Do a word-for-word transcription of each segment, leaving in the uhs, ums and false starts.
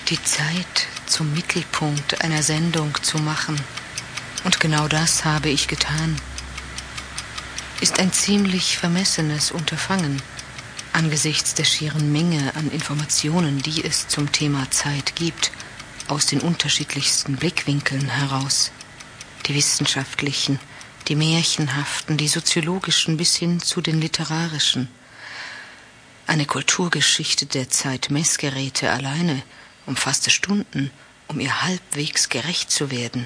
Die Zeit zum Mittelpunkt einer Sendung zu machen, und genau das habe ich getan, ist ein ziemlich vermessenes Unterfangen angesichts der schieren Menge an Informationen, die es zum Thema Zeit gibt, aus den unterschiedlichsten Blickwinkeln heraus. Die wissenschaftlichen, die märchenhaften, die soziologischen bis hin zu den literarischen. Eine Kulturgeschichte der Zeitmessgeräte alleine umfasste Stunden, um ihr halbwegs gerecht zu werden.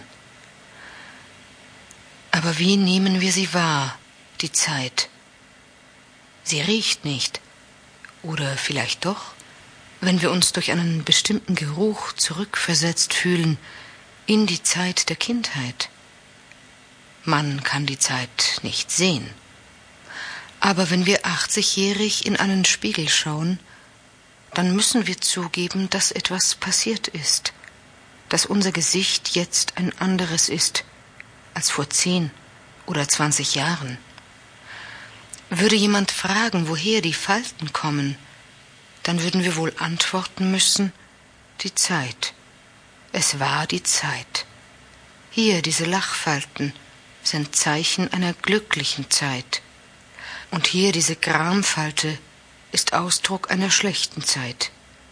Aber wie nehmen wir sie wahr, die Zeit? Sie riecht nicht. Oder vielleicht doch, wenn wir uns durch einen bestimmten Geruch zurückversetzt fühlen in die Zeit der Kindheit. Man kann die Zeit nicht sehen. Aber wenn wir achtzigjährig in einen Spiegel schauen, dann müssen wir zugeben, dass etwas passiert ist, dass unser Gesicht jetzt ein anderes ist als vor zehn oder zwanzig Jahren. Würde jemand fragen, woher die Falten kommen, dann würden wir wohl antworten müssen, die Zeit. Es war die Zeit. Hier, diese Lachfalten, sind Zeichen einer glücklichen Zeit. Und hier, diese Gramfalte, ist Ausdruck einer schlechten Zeit.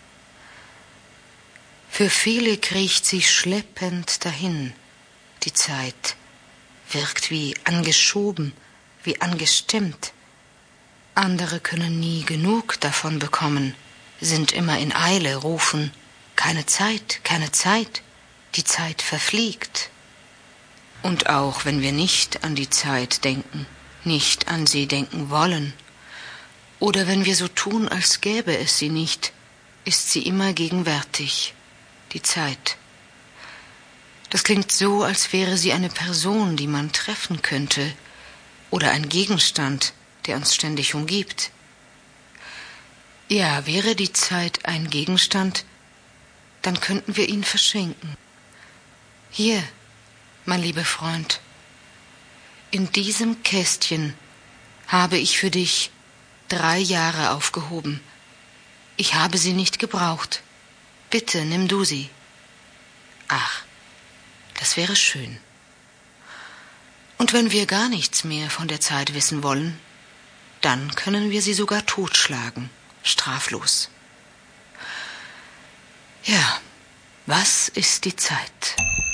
Für viele kriecht sie schleppend dahin. Die Zeit wirkt wie angeschoben, wie angestemmt. Andere können nie genug davon bekommen, sind immer in Eile, rufen, keine Zeit, keine Zeit, die Zeit verfliegt. Und auch wenn wir nicht an die Zeit denken, nicht an sie denken wollen, oder wenn wir so tun, als gäbe es sie nicht, ist sie immer gegenwärtig, die Zeit. Das klingt so, als wäre sie eine Person, die man treffen könnte, oder ein Gegenstand, der uns ständig umgibt. Ja, wäre die Zeit ein Gegenstand, dann könnten wir ihn verschenken. Hier, mein lieber Freund, in diesem Kästchen habe ich für dich drei Jahre aufgehoben. Ich habe sie nicht gebraucht. Bitte, nimm du sie. Ach, das wäre schön. Und wenn wir gar nichts mehr von der Zeit wissen wollen, dann können wir sie sogar totschlagen, straflos. Ja, was ist die Zeit?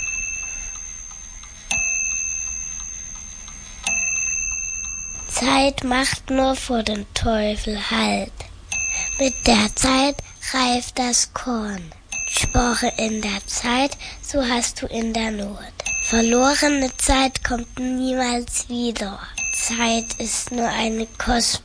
Zeit macht nur vor dem Teufel Halt. Mit der Zeit reift das Korn. Spore in der Zeit, so hast du in der Not. Verlorene Zeit kommt niemals wieder. Zeit ist nur eine kostbare